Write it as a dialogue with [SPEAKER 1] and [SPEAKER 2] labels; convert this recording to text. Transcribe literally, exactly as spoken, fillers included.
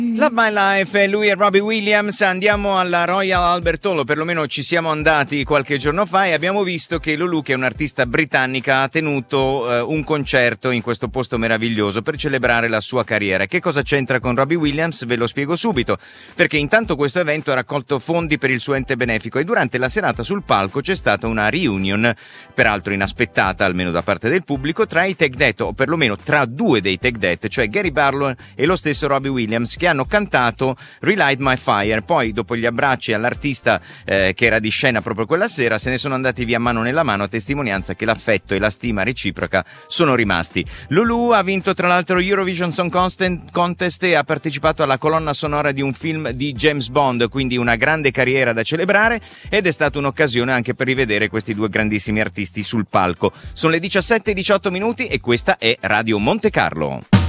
[SPEAKER 1] Love My Life, lui è Robbie Williams. Andiamo alla Royal Albert Hall, o perlomeno ci siamo andati qualche giorno fa, e abbiamo visto che Lulu, che è un'artista britannica, ha tenuto eh, un concerto in questo posto meraviglioso per celebrare la sua carriera. Che cosa c'entra con Robbie Williams? Ve lo spiego subito, perché intanto questo evento ha raccolto fondi per il suo ente benefico e durante la serata sul palco c'è stata una reunion, peraltro inaspettata almeno da parte del pubblico, tra i Take That, o perlomeno tra due dei Take That, cioè Gary Barlow e lo stesso Robbie Williams, che hanno cantato Relight My Fire. Poi, dopo gli abbracci all'artista eh, che era di scena proprio quella sera, se ne sono andati via mano nella mano, a testimonianza che l'affetto e la stima reciproca sono rimasti. Lulu ha vinto tra l'altro Eurovision Song Contest e ha partecipato alla colonna sonora di un film di James Bond, quindi una grande carriera da celebrare, ed è stata un'occasione anche per rivedere questi due grandissimi artisti sul palco. Sono le diciassette e diciotto minuti e questa è Radio Monte Carlo.